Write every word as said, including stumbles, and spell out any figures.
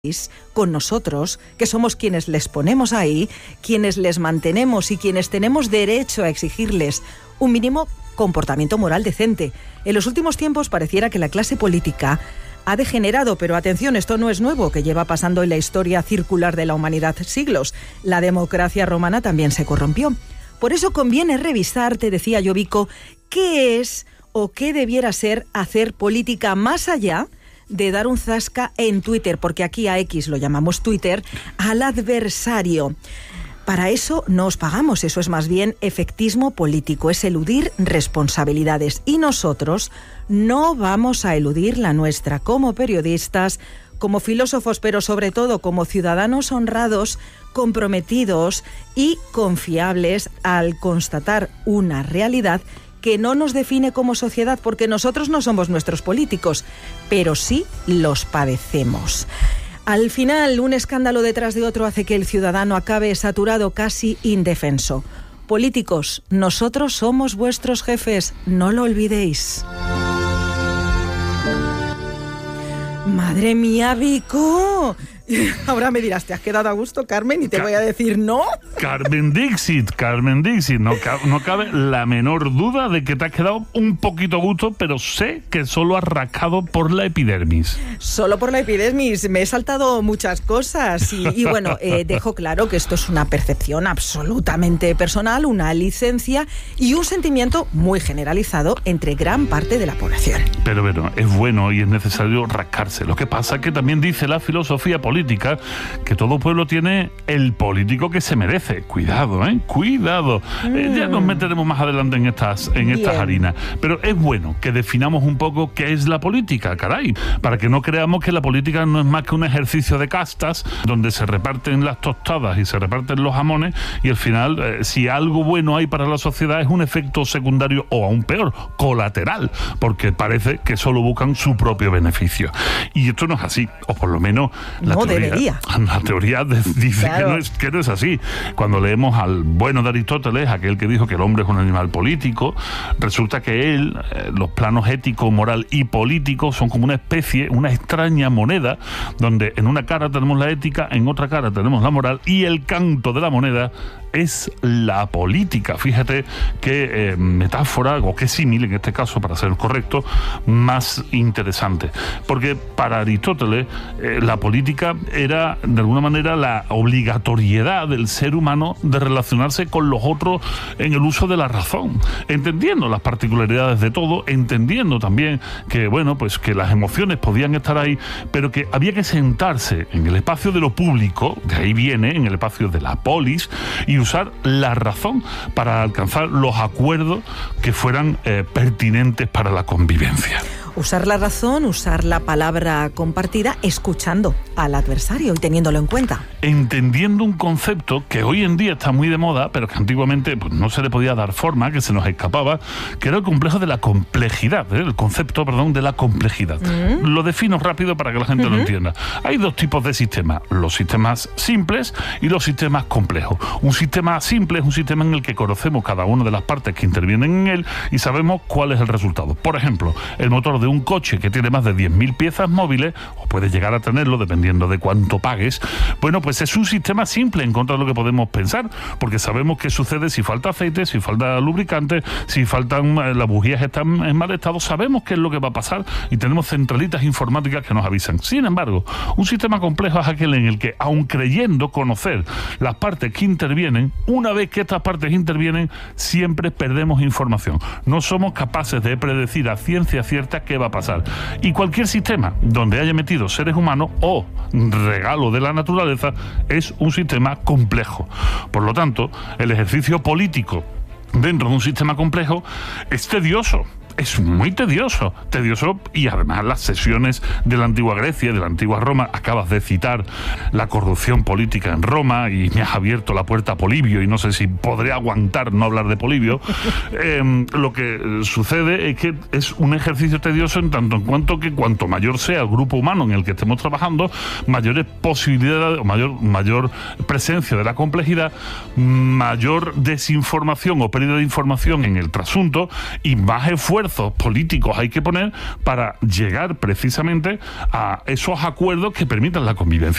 con nosotros, que somos quienes les ponemos ahí, quienes les mantenemos y quienes tenemos derecho a exigirles un mínimo comportamiento moral decente. En los últimos tiempos pareciera que la clase política ha degenerado, pero atención, esto no es nuevo, que lleva pasando en la historia circular de la humanidad siglos. La democracia romana también se corrompió. Por eso conviene revisar, te decía Jovico, qué es o qué debiera ser hacer política más allá de dar un zasca en Twitter, porque aquí a X lo llamamos Twitter, al adversario. Para eso no os pagamos, eso es más bien efectismo político, es eludir responsabilidades. Y nosotros no vamos a eludir la nuestra como periodistas, como filósofos, pero sobre todo como ciudadanos honrados, comprometidos y confiables al constatar una realidad que no nos define como sociedad, porque nosotros no somos nuestros políticos, pero sí los padecemos. Al final, un escándalo detrás de otro hace que el ciudadano acabe saturado, casi indefenso. Políticos, nosotros somos vuestros jefes, no lo olvidéis. ¡Madre mía, Vico! Ahora me dirás, ¿te has quedado a gusto, Carmen? Y te Ca- voy a decir, ¿no? Carmen Dixit, Carmen Dixit. No, ca- no cabe la menor duda de que te has quedado un poquito a gusto, pero sé que solo has rascado por la epidermis. Solo por la epidermis. Me he saltado muchas cosas. Y, y bueno, eh, dejo claro que esto es una percepción absolutamente personal, una licencia y un sentimiento muy generalizado entre gran parte de la población. Pero bueno, es bueno y es necesario rascarse. Lo que pasa es que también dice la filosofía política que todo pueblo tiene el político que se merece. Cuidado, ¿eh? Cuidado. Mm. Eh, ya nos meteremos más adelante en estas, en estas harinas. Pero es bueno que definamos un poco qué es la política, caray, para que no creamos que la política no es más que un ejercicio de castas donde se reparten las tostadas y se reparten los jamones y al final, eh, si algo bueno hay para la sociedad es un efecto secundario o aún peor, colateral, porque parece que solo buscan su propio beneficio. Y esto no es así, o por lo menos la no teoría, debería. La teoría de, dice claro. que, no es, que no es así. Cuando leemos al bueno de Aristóteles, aquel que dijo que el hombre es un animal político, resulta que él, eh, los planos ético, moral y político son como una especie, una extraña moneda, donde en una cara tenemos la ética, en otra cara tenemos la moral, y el canto de la moneda es la política. Fíjate qué eh, metáfora, o qué símil, en este caso, para ser correcto, más interesante. Porque para Aristóteles, eh, la política era, de alguna manera, la obligatoriedad del ser humano de relacionarse con los otros en el uso de la razón, entendiendo las particularidades de todo, entendiendo también que, bueno, pues que las emociones podían estar ahí, pero que había que sentarse en el espacio de lo público, de ahí viene, en el espacio de la polis, y usar la razón para alcanzar los acuerdos que fueran eh, pertinentes para la convivencia. Usar la razón, usar la palabra compartida, escuchando al adversario y teniéndolo en cuenta. Entendiendo un concepto que hoy en día está muy de moda, pero que antiguamente pues, no se le podía dar forma, que se nos escapaba, que era el complejo de la complejidad, ¿eh? el concepto, perdón, de la complejidad. Mm. Lo defino rápido para que la gente uh-huh. lo entienda. Hay dos tipos de sistemas, los sistemas simples y los sistemas complejos. Un sistema simple es un sistema en el que conocemos cada una de las partes que intervienen en él y sabemos cuál es el resultado. Por ejemplo, el motor de un coche que tiene más de diez mil piezas móviles, o puede llegar a tenerlo dependiendo de cuánto pagues, bueno, pues es un sistema simple en contra de lo que podemos pensar, porque sabemos qué sucede si falta aceite, si falta lubricante, si faltan las bujías están en mal estado, sabemos qué es lo que va a pasar y tenemos centralitas informáticas que nos avisan. Sin embargo, un sistema complejo es aquel en el que, aun creyendo conocer las partes que intervienen, una vez que estas partes intervienen, siempre perdemos información. No somos capaces de predecir a ciencia cierta qué va a pasar. Y cualquier sistema donde haya metido seres humanos o regalo de la naturaleza es un sistema complejo. Por lo tanto, el ejercicio político dentro de un sistema complejo es tedioso. Es muy tedioso, tedioso y además las sesiones de la antigua Grecia, de la antigua Roma, acabas de citar la corrupción política en Roma y me has abierto la puerta a Polibio y no sé si podré aguantar no hablar de Polibio. eh, lo que sucede es que es un ejercicio tedioso en tanto en cuanto que cuanto mayor sea el grupo humano en el que estemos trabajando, mayores posibilidades o mayor, mayor presencia de la complejidad, mayor desinformación o pérdida de información en el trasunto y más esfuerzo esfuerzos políticos hay que poner para llegar precisamente a esos acuerdos que permitan la convivencia.